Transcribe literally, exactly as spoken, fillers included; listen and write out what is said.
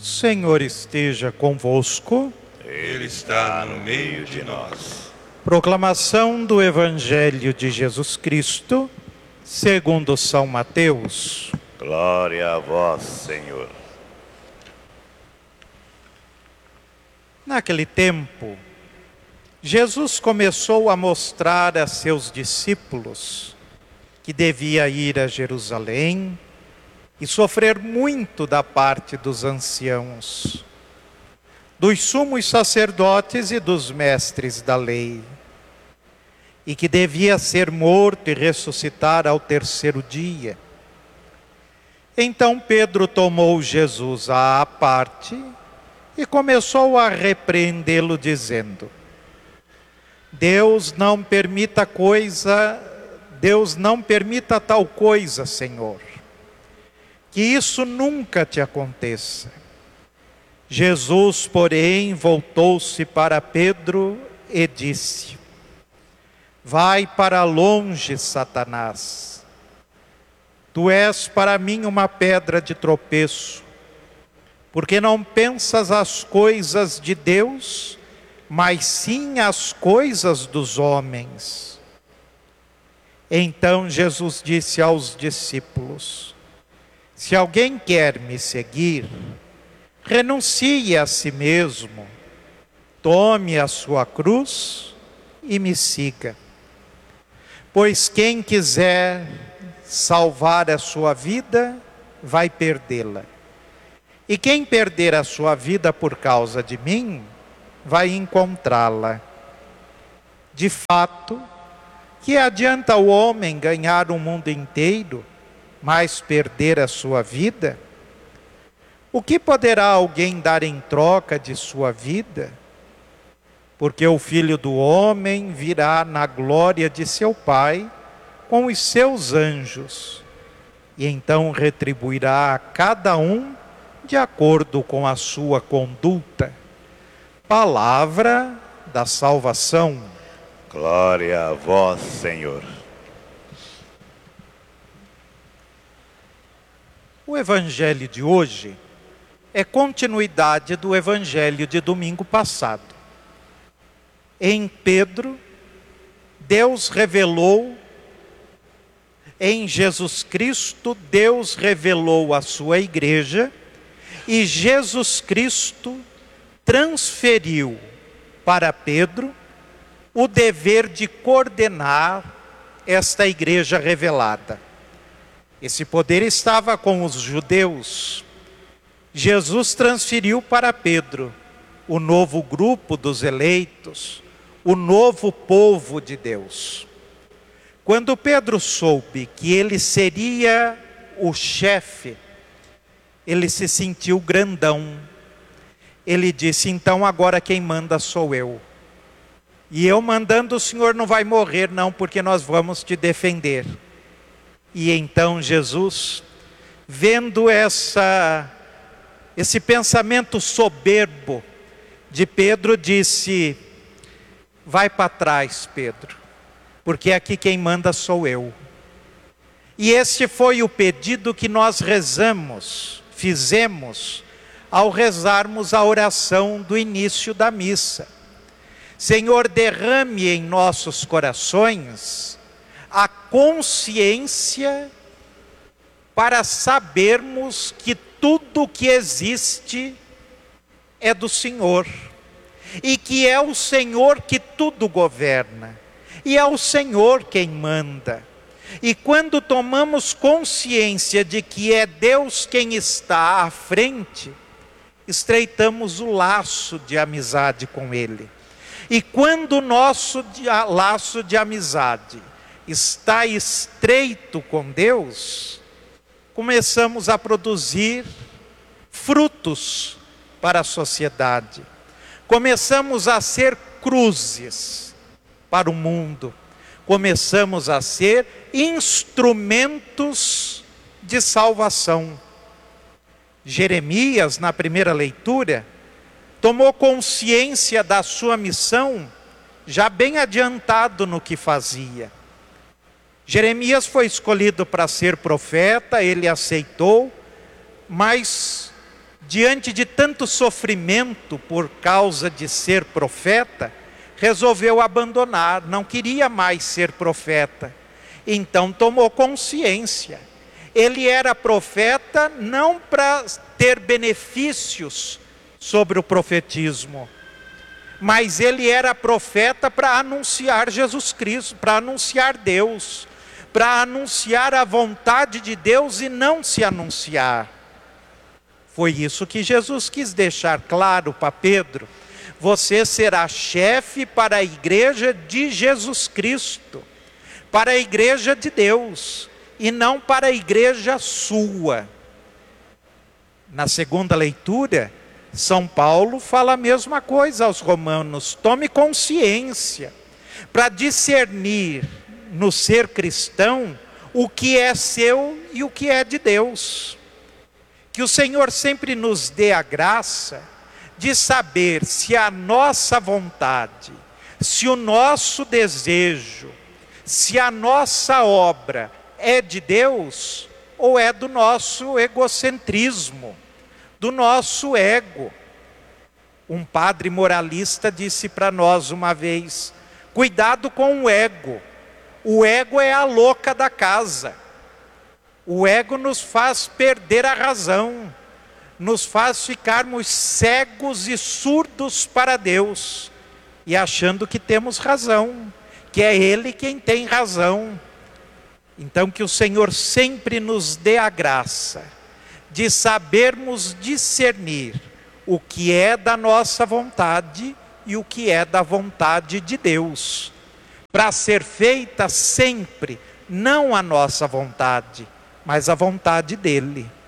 Senhor esteja convosco. Ele está no meio de nós. Proclamação do Evangelho de Jesus Cristo, segundo São Mateus. Glória a vós, Senhor. Naquele tempo, Jesus começou a mostrar a seus discípulos que devia ir a Jerusalém e sofrer muito da parte dos anciãos, dos sumos sacerdotes e dos mestres da lei, e que devia ser morto e ressuscitar ao terceiro dia. Então Pedro tomou Jesus à parte e começou a repreendê-lo, dizendo: Deus não permita coisa, Deus não permita tal coisa, Senhor, que isso nunca te aconteça. Jesus, porém, voltou-se para Pedro e disse: Vai para longe, Satanás. Tu és para mim uma pedra de tropeço, porque não pensas as coisas de Deus, mas sim as coisas dos homens. Então Jesus disse aos discípulos: Se alguém quer me seguir, renuncie a si mesmo, tome a sua cruz e me siga. Pois quem quiser salvar a sua vida, vai perdê-la. E quem perder a sua vida por causa de mim, vai encontrá-la. De fato, que adianta o homem ganhar o mundo inteiro, mas perder a sua vida? O que poderá alguém dar em troca de sua vida? Porque o Filho do Homem virá na glória de seu Pai com os seus anjos, e então retribuirá a cada um de acordo com a sua conduta. Palavra da salvação. Glória a vós, Senhor. O Evangelho de hoje é continuidade do Evangelho de domingo passado. Em Pedro, Deus revelou, em Jesus Cristo, Deus revelou a sua igreja, e Jesus Cristo transferiu para Pedro o dever de coordenar esta igreja revelada. Esse poder estava com os judeus. Jesus transferiu para Pedro o novo grupo dos eleitos, o novo povo de Deus. Quando Pedro soube que ele seria o chefe, ele se sentiu grandão. Ele disse: então agora quem manda sou eu. E eu mandando, o Senhor não vai morrer não, porque nós vamos te defender. E então Jesus, vendo essa, esse pensamento soberbo de Pedro, disse: vai para trás, Pedro, porque aqui quem manda sou eu. E este foi o pedido que nós rezamos, fizemos, ao rezarmos a oração do início da missa. Senhor, derrame em nossos corações a consciência para sabermos que tudo que existe é do Senhor, e que é o Senhor que tudo governa, e é o Senhor quem manda. E quando tomamos consciência de que é Deus quem está à frente, estreitamos o laço de amizade com Ele. E quando o nosso laço de amizade está estreito com Deus, começamos a produzir frutos para a sociedade. Começamos a ser cruzes para o mundo. Começamos a ser instrumentos de salvação. Jeremias, na primeira leitura, tomou consciência da sua missão, já bem adiantado no que fazia. Jeremias foi escolhido para ser profeta, ele aceitou, mas diante de tanto sofrimento por causa de ser profeta, resolveu abandonar, não queria mais ser profeta. Então tomou consciência. Ele era profeta não para ter benefícios sobre o profetismo, mas ele era profeta para anunciar Jesus Cristo, para anunciar Deus, para anunciar a vontade de Deus e não se anunciar. Foi isso que Jesus quis deixar claro para Pedro. Você será chefe para a igreja de Jesus Cristo, para a igreja de Deus, e não para a igreja sua. Na segunda leitura, São Paulo fala a mesma coisa aos romanos. Tome consciência para discernir no ser cristão o que é seu e o que é de Deus. Que o Senhor sempre nos dê a graça de saber se a nossa vontade, se o nosso desejo, se a nossa obra é de Deus ou é do nosso egocentrismo, do nosso ego. Um padre moralista disse para nós uma vez: cuidado com o ego. O ego é a louca da casa. O ego nos faz perder a razão, nos faz ficarmos cegos e surdos para Deus, e achando que temos razão, que é Ele quem tem razão. Então que o Senhor sempre nos dê a graça de sabermos discernir o que é da nossa vontade e o que é da vontade de Deus, para ser feita sempre, não a nossa vontade, mas a vontade dEle.